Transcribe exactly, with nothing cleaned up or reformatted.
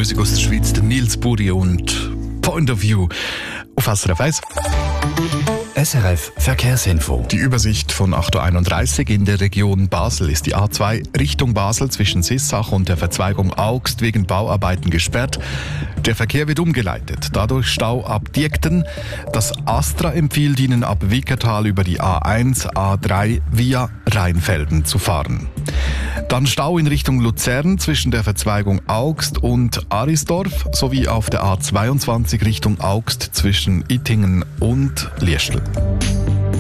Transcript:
Musik aus der Schweiz, der Nils Buri und Point of View auf S R F eins. S R F Verkehrsinfo. Die Übersicht von acht Uhr einunddreißig in der Region Basel ist die A zwei Richtung Basel zwischen Sissach und der Verzweigung Augst wegen Bauarbeiten gesperrt. Der Verkehr wird umgeleitet, dadurch Stau ab Diekten. Das Astra empfiehlt Ihnen ab Wickertal über die A eins, A drei via Rheinfelden zu fahren. Dann Stau in Richtung Luzern zwischen der Verzweigung Augst und Arisdorf sowie auf der A zweiundzwanzig Richtung Augst zwischen Ittingen und Liestl.